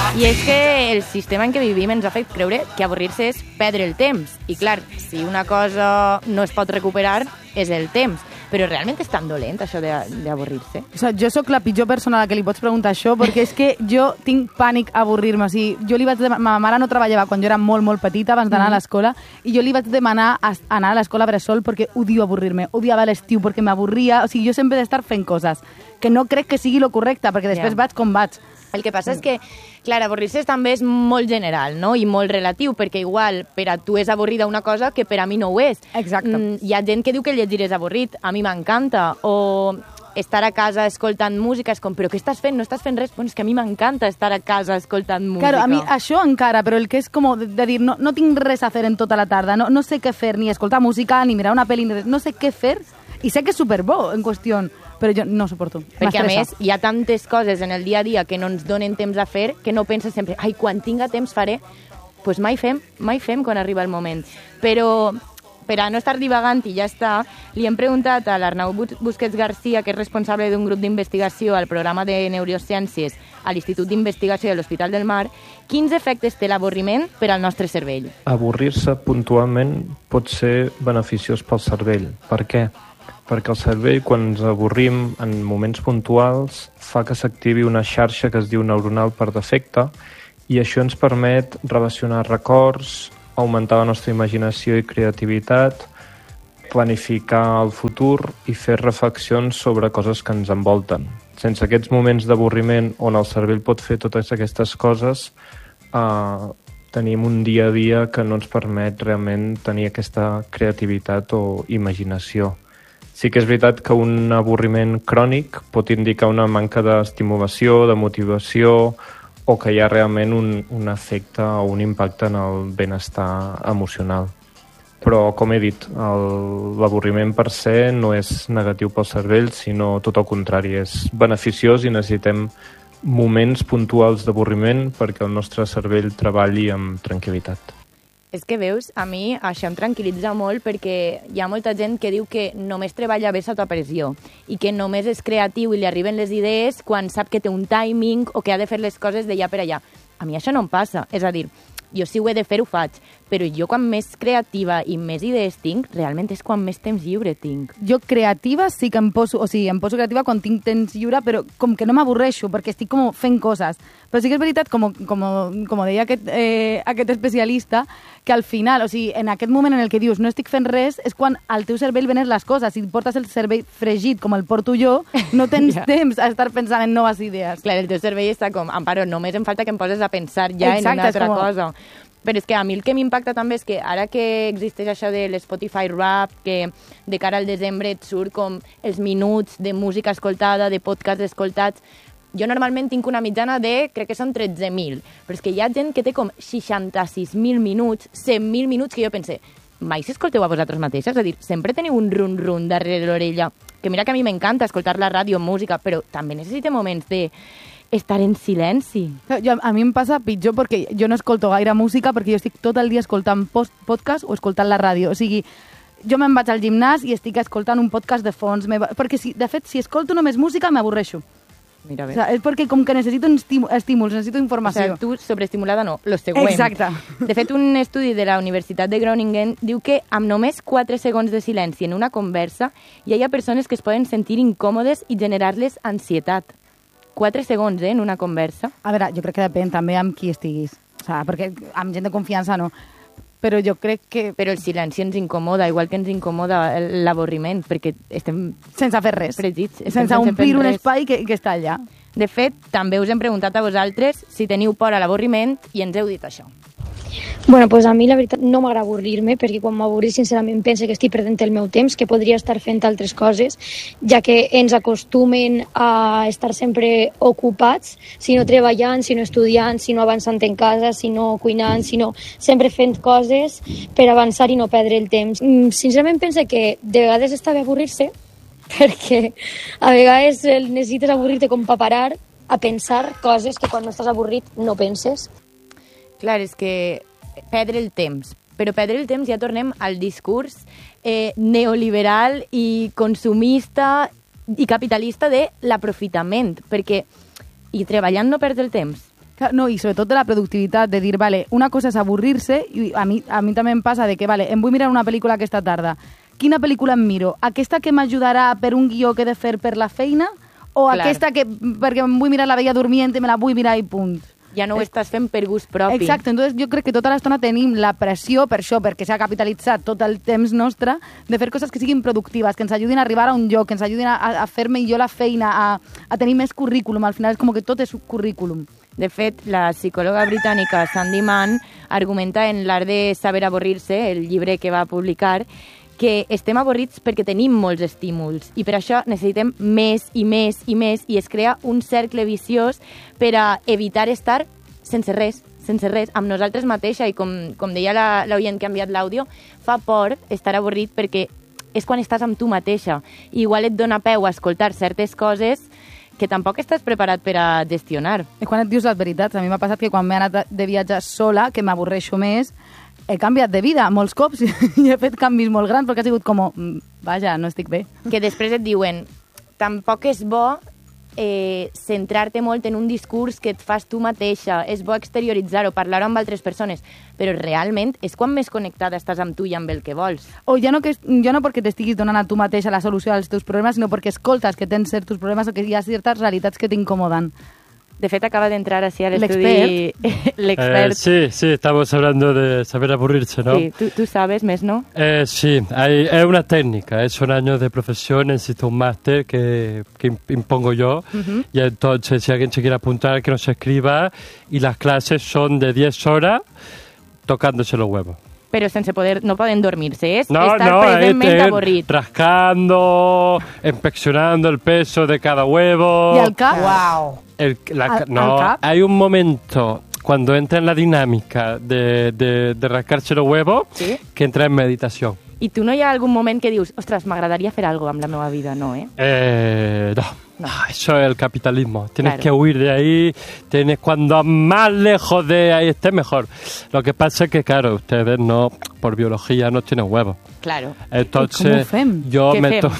I és que el sistema en què vivim ens ha fet creure que avorrir-se és perdre el temps. I clar, si una cosa no es pot recuperar, és el temps. Però realment és tan dolent, això d'avorrir-se? O sigui, jo sóc la pitjor persona a la que li pots preguntar això, perquè és que jo tinc pànic a avorrir-me. O sigui, jo li vaig demanar... Ma mare no treballava quan jo era molt, molt petita, abans d'anar a l'escola, i jo li vaig demanar anar a l'escola bressol perquè odio avorrir-me. Odiava l'estiu perquè m'avorria. O sigui, jo sempre he d'estar fent coses que no crec que sigui lo correcte, perquè després vaig com vaig. El que passa és que, clar, avorrir-se també és molt general, no? I molt relatiu, perquè igual per a tu és avorrida una cosa que per a mi no ho és. Exacte. Hi ha gent que diu que llegir és avorrit, a mi m'encanta, o estar a casa escoltant música és com, però què estàs fent? No estàs fent res? Bueno, és que a mi m'encanta estar a casa escoltant música. Claro, a mi això encara, però el que és com de dir, no tinc res a fer en tota la tarda, no sé què fer, ni escoltar música, ni mirar una pel·li, no sé què fer, i sé que és superbo en qüestió, però jo no suporto. Perquè, a més, hi ha tantes coses en el dia a dia que no ens donen temps a fer que no penses sempre, ai, quan tinga temps faré. Doncs pues mai fem quan arriba el moment. Però, per a no estar divagant i ja està, li hem preguntat a l'Arnau Busquets Garcia, que és responsable d'un grup d'investigació al programa de neurociències a l'Institut d'Investigació de l'Hospital del Mar, quins efectes té l'avorriment per al nostre cervell. Avorrir-se puntualment pot ser beneficiós pel cervell. Per què? Perquè el cervell, quan ens avorrim en moments puntuals, fa que s'activi una xarxa que es diu neuronal per defecte i això ens permet relacionar records, augmentar la nostra imaginació i creativitat, planificar el futur i fer reflexions sobre coses que ens envolten. Sense aquests moments d'avorriment on el cervell pot fer totes aquestes coses, tenim un dia a dia que no ens permet realment tenir aquesta creativitat o imaginació. Sí que és veritat que un avorriment crònic pot indicar una manca d'estimulació, de motivació, o que hi ha realment un efecte o un impacte en el benestar emocional. Però, com he dit, l'avorriment per se no és negatiu pel cervell, sinó tot el contrari, és beneficiós i necessitem moments puntuals d'avorriment perquè el nostre cervell treballi amb tranquil·litat. És que veus, a mi això em tranquil·litza molt perquè hi ha molta gent que diu que només treballa bé sota pressió i que només és creatiu i li arriben les idees quan sap que té un timing o que ha de fer les coses d'allà per allà. A mi això no em passa, és a dir, jo si ho he de fer ho faig, però jo quan més creativa i més idees tinc, realment és quan més temps lliure tinc. Jo creativa sí que em poso creativa quan tinc temps lliure, però com que no m'avorreixo, perquè estic com fent coses. Però sí que és veritat, com deia aquest especialista, que al final, o sigui, en aquest moment en el que dius no estic fent res, és quan al teu cervell venen les coses. Si portes el cervell fregit com el porto jo, no tens temps a estar pensant en noves idees. Clar, el teu cervell està com, Amparo, només em falta que em poses a pensar ja en una altra cosa. Però és que a mi el que m'impacta també és que ara que existeix això de l'Spotify Rap, que de cara al desembre et surt com els minuts de música escoltada, de podcast escoltats, jo normalment tinc una mitjana de, crec que són 13.000, però és que hi ha gent que té com 66.000 minuts, 100.000 minuts, que jo pense, mai s'escolteu a vosaltres mateixes? És a dir, sempre teniu un run-run darrere l'orella, que mira que a mi m'encanta escoltar la ràdio, música, però també necessito moments de estar en silenci. A mi em passa pitjor perquè jo no escolto gaire música perquè jo estic tot el dia escoltant podcast o escoltant la ràdio. O sigui, jo me'n vaig al gimnàs i estic escoltant un podcast de fons. Perquè, de fet, si escolto només música, m'avorreixo. Mira bé. O sigui, és perquè com que necessito estímuls, necessito informació. O sigui, tu sobreestimulada no, lo següent. Exacte. De fet, un estudi de la Universitat de Groningen diu que amb només 4 segons de silenci en una conversa hi ha persones que es poden sentir incòmodes i generar-les ansietat. 4 segons, en una conversa. A veure, jo crec que depèn també amb qui estiguis. O sigui, perquè amb gent de confiança no. Però jo crec que... Però el silenci ens incomoda, igual que ens incomoda l'avorriment, perquè estem... Sense fer res. Fregits. Sense omplir un espai que està allà. De fet, també us hem preguntat a vosaltres si teniu por a l'avorriment i ens heu dit això. Bueno, pues a mi la veritat no m'agrada avorrir-me perquè quan m'avorris sincerament penso que estic perdent el meu temps, que podria estar fent altres coses, ja que ens acostumen a estar sempre ocupats, si no treballant, si no estudiant, si no avançant en casa, si no cuinant, si no sempre fent coses per avançar i no perdre el temps. Sincerament penso que de vegades està bé avorrir-se perquè a vegades necessites avorrir-te com per parar a pensar coses que quan no estàs avorrit no penses. Clar, és que perdre el temps. Però perdre el temps ja tornem al discurs neoliberal i consumista i capitalista de l'aprofitament. Perquè, i treballant no perds el temps. No, i sobretot de la productivitat, de dir, vale, una cosa és avorrir-se, i a mi també em passa de que, vale, em vull mirar una pel·lícula aquesta tarda. Quina pel·lícula em miro? Aquesta que m'ajudarà per un guió que he de fer per la feina o aquesta que, perquè em vull mirar La Bella Durmiente, me la vull mirar i punt? Ja no ho estàs fent per gust propi. Exacte, entonces jo crec que tota l'estona tenim la pressió per això, perquè s'ha capitalitzat tot el temps nostre, de fer coses que siguin productives, que ens ajudin a arribar a un lloc, que ens ajudin a fer millor la feina, a tenir més currículum. Al final és com que tot és currículum. De fet, la psicòloga britànica Sandy Mann argumenta en L'art de saber avorrir-se, el llibre que va publicar, que estem avorrits perquè tenim molts estímuls i per això necessitem més i més i més i es crea un cercle viciós per a evitar estar sense res, amb nosaltres mateixa i com deia l'oient que ha enviat l'àudio, fa por estar avorrit perquè és quan estàs amb tu mateixa i igual et dona peu a escoltar certes coses que tampoc estàs preparat per a gestionar. I quan et dius les veritats, a mi m'ha passat que quan m'he anat de viatge sola, que m'avorreixo més, he canviat de vida molts cops i he fet canvis molt grans perquè ha sigut com, vaja, no estic bé. Que després et diuen, tampoc és bo centrar-te molt en un discurs que et fas tu mateixa, és bo exterioritzar-ho, parlar-ho amb altres persones, però realment és quan més connectada estàs amb tu i amb el que vols. O ja no perquè t'estiguis donant a tu mateixa la solució als teus problemes, sinó perquè escoltes que tens certs problemes o que hi ha certes realitats que t'incomoden. De fet, acaba de entrar así al estudio l'expert. Sí, estamos hablando de saber aburrirse, ¿no? Sí, tú sabes, ¿mes no? Sí, es una técnica, son años de profesión, necesito un máster que impongo yo, y entonces si alguien se quiere apuntar, que nos escriba, y las clases son de 10 horas tocándose los huevos. Pero no pueden dormirse, es estar precisamente avorrit. Rascando, inspeccionando el peso de cada huevo. ¿Y al cap? ¡Wow! Hay un momento cuando entra en la dinámica de rascarse los huevos, ¿sí?, que entra en meditación. ¿Y tú no hi ha algún moment que dius, ostras, m'agradaria fer algo amb la meva vida? No, ¿eh? No, eso es el capitalismo. Tienes que huir de ahí, cuando más lejos de ahí estés, mejor. Lo que pasa es que, claro, ustedes no, por biología, no tienen huevos. Claro. Entonces, yo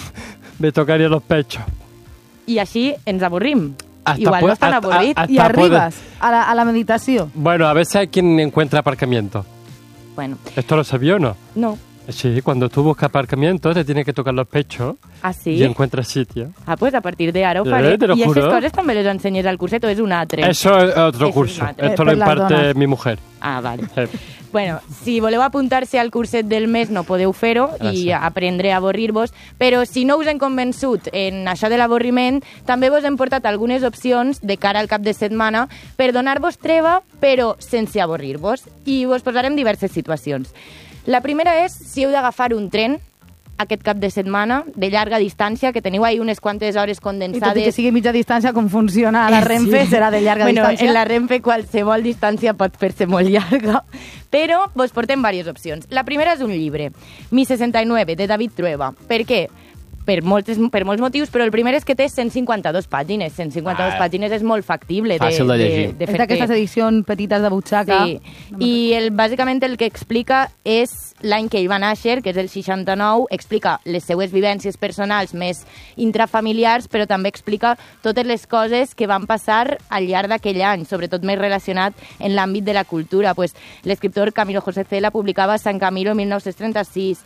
me tocaría los pechos. I així ens avorrim. Hasta Igual no estan avorrits. Y arribas a la meditación. Bueno, a veces hay quien encuentra aparcamiento. Bueno. ¿Esto lo sabía o no? No. Sí, cuando tú buscas aparcamiento te tienes que tocar los pechos. ¿Ah, sí? Y encuentras sitio. Ah, pues a partir de ara ho faré. Te lo I juro. aquestes coses també les ensenyes al curset o és un altre? Eso es otro curso. Esto lo imparte mi mujer. Ah, vale. Bueno, si voleu apuntar-se al curset del mes no podeu fer-ho i aprendre a avorrir-vos, però si no us hem convençut en això de l'avorriment, també vos hem portat algunes opcions de cara al cap de setmana per donar-vos treva, però sense avorrir-vos. I vos posarem diverses situacions. La primera és si heu d'agafar un tren aquest cap de setmana, de llarga distància, que teniu ahí unes quantes hores condensades. I tot i que sigui mitja distància, com funciona la Renfe, serà de llarga distància. En la Renfe qualsevol distància pot fer-se molt llarga, però vos portem diverses opcions. La primera és un llibre, Mi 69, de David Trueba. Per què? Per molts motius, però el primer és que té 152 pàgines. 152 pàgines és molt factible. Fàcil de llegir. És d'aquestes edicions petites de butxaca. Sí, i bàsicament el que explica és l'any que ell va néixer, que és el 69, explica les seues vivències personals més intrafamiliars, però també explica totes les coses que van passar al llarg d'aquell any, sobretot més relacionat en l'àmbit de la cultura. Pues, l'escriptor Camilo José Cela publicava San Camilo en 1936.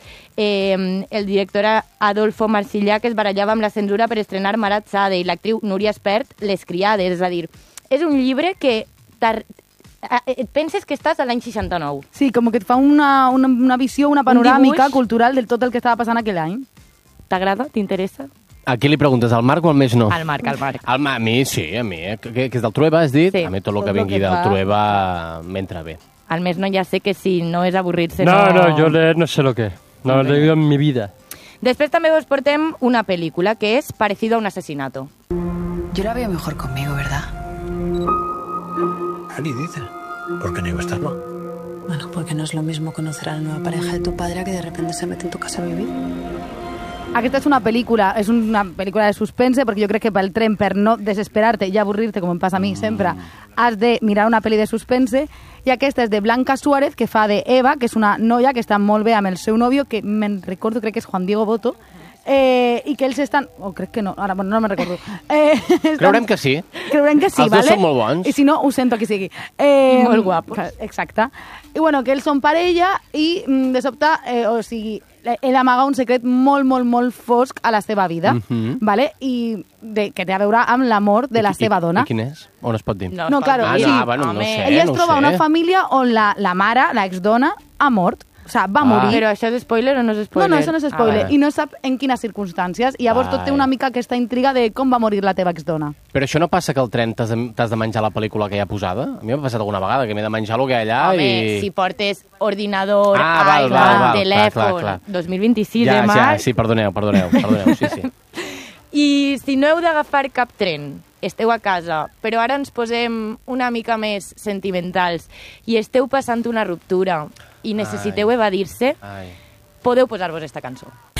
El director Adolfo Marsillà, que es barallava amb la censura per estrenar Marat Sade, i l'actriu Núria Espert, Les criades. És a dir, és un llibre que et penses que estàs a l'any 69. Sí, com que et fa una visió, una panoràmica cultural de tot el que estava passant aquell any. T'agrada? T'interessa? A qui li preguntes, al Marc o al Més no? Al Marc. A mi, sí, a mi. Que és del Trueba, has dit? Sí. A mi tot el que vingui del Trueba m'entra bé. Al Més no ja sé que si no és avorrir-se... No, yo leer no sé lo que es. No he leído en mi vida. Després també vos portem una pel·lícula que és Parecido a un asesinato. Yo la veo mejor conmigo, ¿verdad? Ali dice, ¿por qué no iba a estarlo? Bueno, porque no es lo mismo conocer a la nueva pareja de tu padre a que de repente se mete en tu casa a vivir. Aquesta és una pel·lícula de suspense, perquè jo crec que pel tren, per no desesperar-te i avorrir-te, com em passa a mi sempre, has de mirar una pel·li de suspense, i aquesta és de Blanca Suárez, que fa de Eva, que és una noia que està molt bé amb el seu nòvio, que me'n recordo, crec que és Juan Diego Boto, I que ells estan... crec que no, ara no me'n recordo. Creurem que sí. Creurem que sí, Els dos són molt bons. I si no, ho sento qui sigui. I molt guapos. Exacte. I bueno, que ells són parella i de sobte, ell amaga un secret molt, molt, molt fosc a la seva vida, vale? I que té a veure amb la mort de la seva dona. I quin és? On es pot dir? No, claro. Bueno, no sé. Ella es troba una família on la mare, l'exdona, ha mort. O sigui, va morir. Però això és spoiler o no és spoiler? No, això no és spoiler. I no sap en quines circumstàncies. I llavors tot té una mica aquesta intriga de com va morir la teva exdona. Però això no passa que al tren t'has de menjar la pel·lícula que hi ha posada? A mi m'ha passat alguna vegada que m'he de menjar el que hi ha allà i... si portes ordinador, telèfon, 2026 de març... Sí, perdoneu, sí. I si no heu d'agafar cap tren, esteu a casa, però ara ens posem una mica més sentimentals i esteu passant una ruptura i necessiteu evadir-se, podeu posar-vos esta cançó.